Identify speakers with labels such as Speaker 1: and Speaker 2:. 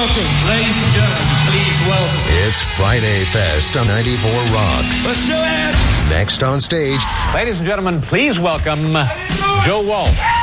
Speaker 1: welcome.
Speaker 2: Ladies and gentlemen, please welcome.
Speaker 3: It's Friday Fest on 94 Rock.
Speaker 1: Let's do it.
Speaker 3: Next on stage.
Speaker 4: Ladies and gentlemen, please welcome Joe Walsh.